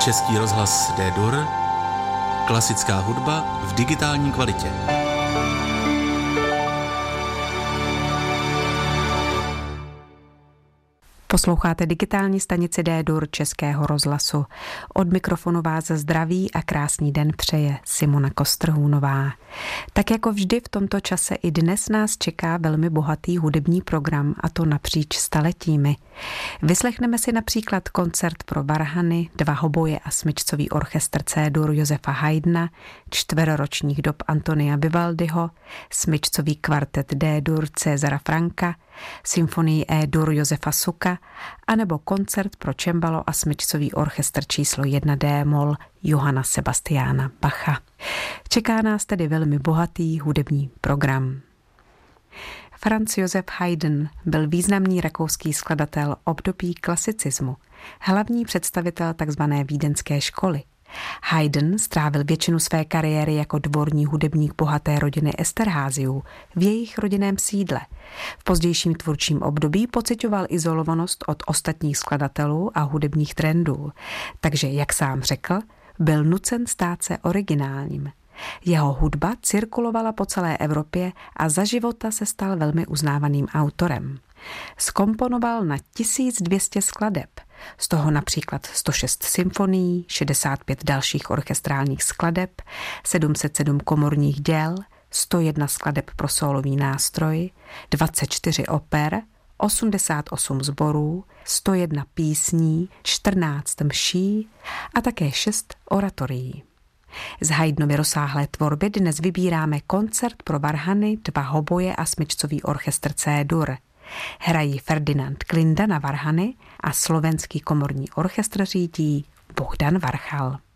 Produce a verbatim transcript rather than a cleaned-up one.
Český rozhlas D-Dur, klasická hudba v digitální kvalitě. Posloucháte digitální stanici D-Dur Českého rozhlasu. Od mikrofonu vás zdraví a krásný den přeje Simona Kostrhůnová. Tak jako vždy v tomto čase i dnes nás čeká velmi bohatý hudební program, a to napříč staletími. Vyslechneme si například koncert pro varhany, dva hoboje a smyčcový orchestr C-dur Josefa Haydna, čtveroročních dob Antonia Vivaldiho, smyčcový kvartet D-dur Césara Franka, symfonii E-dur Josefa Suka, anebo koncert pro čembalo a smyčcový orchestr číslo jedna D-moll Johanna Sebastiana Bacha. Čeká nás tedy velmi bohatý hudební program. Franz Josef Haydn byl významný rakouský skladatel období klasicismu, hlavní představitel tzv. Vídeňské školy. Haydn strávil většinu své kariéry jako dvorní hudebník bohaté rodiny Esterházyů v jejich rodinném sídle. V pozdějším tvůrčím období pociťoval izolovanost od ostatních skladatelů a hudebních trendů, takže, jak sám řekl, byl nucen stát se originálním. Jeho hudba cirkulovala po celé Evropě a za života se stal velmi uznávaným autorem. Zkomponoval na tisíc dvě stě skladeb, z toho například sto šest symfonií, šedesát pět dalších orchestrálních skladeb, sedm set sedm komorních děl, sto jedna skladeb pro sólový nástroj, dvacet čtyři oper, osmdesát osm sborů, sto jedna písní, čtrnáct mší a také šest oratorií. Z Haydnovy rozsáhlé tvorby dnes vybíráme koncert pro varhany, dva hoboje a smyčcový orchestr C-dur. Hrají Ferdinand Klinda na varhany a slovenský komorní orchestr řídí Bohdan Varchal.